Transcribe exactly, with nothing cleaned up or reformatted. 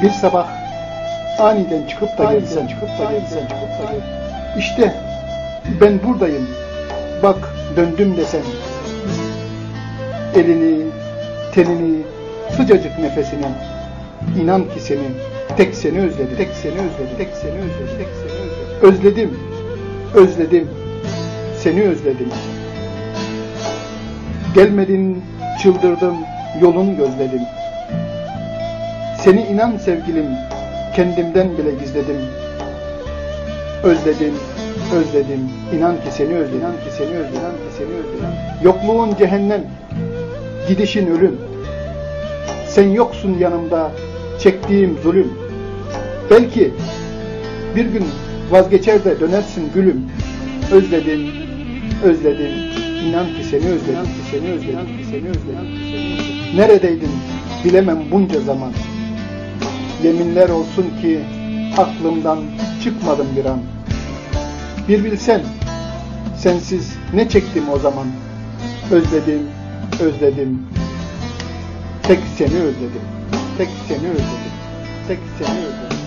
Bir sabah aniden çıkıp da gelsen, çıkıp da gelsen, çıkıp da gelsen. İşte ben buradayım, bak döndüm desen. Elini, tenini, sıcacık nefesini, inan ki seni, tek seni özledim, tek seni özledim, tek seni özledim, tek seni özledim. Özledim, özledim, seni özledim. Gelmedin, çıldırdım, yolun gözledim. Seni inan sevgilim, kendimden bile gizledim. Özledim, özledim, inan ki seni özledim, inan ki seni özledim, inan ki seni özledim. Yokluğun cehennem, gidişin ölüm. Sen yoksun yanımda, çektiğim zulüm. Belki bir gün vazgeçer de dönersin gülüm. Özledim, özledim, inan ki seni özledim, inan ki seni özledim, inan ki seni özledim, inan ki seni özledim. Neredeydin bilemem bunca zaman. Yeminler olsun ki aklımdan çıkmadım bir an. Bir bilsen, sensiz ne çektim o zaman. Özledim, özledim, tek seni özledim, tek seni özledim, tek seni özledim.